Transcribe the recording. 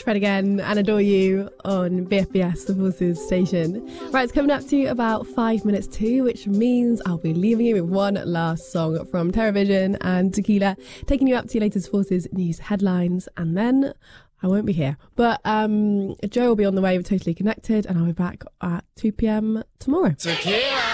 Fred again, and Adore You on BFBS, the Forces station. Right, it's coming up to about 5 minutes to, which means I'll be leaving you with one last song from TerraVision and Tequila, taking you up to your latest Forces news headlines, and then I won't be here. But Joe will be on the way with Totally Connected, and I'll be back at 2 p.m. tomorrow. Tequila.